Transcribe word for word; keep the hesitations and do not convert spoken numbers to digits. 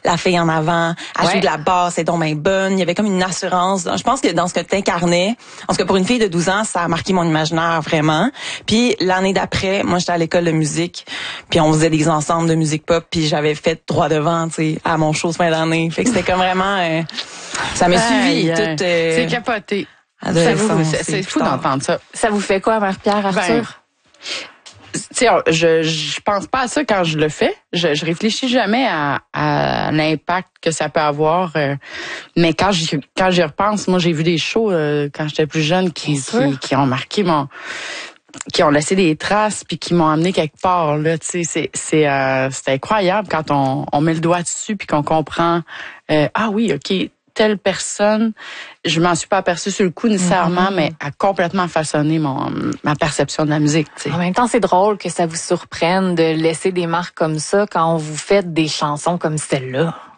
la fille en avant, elle Ouais. joue de la basse, elle est donc bien bonne. Il y avait comme une assurance. Je pense que dans ce que tu incarnais, parce que pour une fille de douze ans, ça a marqué mon imaginaire vraiment. Puis l'année d'après, moi j'étais à l'école de musique, puis on faisait des ensembles de musique pop, puis j'avais fait droit devant, tu sais, à mon show de fin d'année. Fait que c'était comme vraiment, euh, ça m'a suivi Aïe, toute. Euh, c'est capoté. adolescence, C'est, c'est et fou plus tard. d'entendre ça. Ça vous fait quoi, Marie-Pierre, Arthur? Ben, tu sais, je je pense pas à ça quand je le fais. Je, je réfléchis jamais à, à l'impact que ça peut avoir. euh, mais quand j'y quand j'y repense, moi j'ai vu des shows euh, quand j'étais plus jeune qui, qui qui ont marqué mon, qui ont laissé des traces puis qui m'ont amené quelque part là. Tu sais, c'est c'est euh, c'est incroyable quand on on met le doigt dessus puis qu'on comprend. Euh, ah oui, ok. Telle personne, je m'en suis pas aperçue sur le coup nécessairement, mm-hmm. mais a complètement façonné mon ma perception de la musique. Tu sais. En même temps, c'est drôle que ça vous surprenne de laisser des marques comme ça quand vous faites des chansons comme celle-là.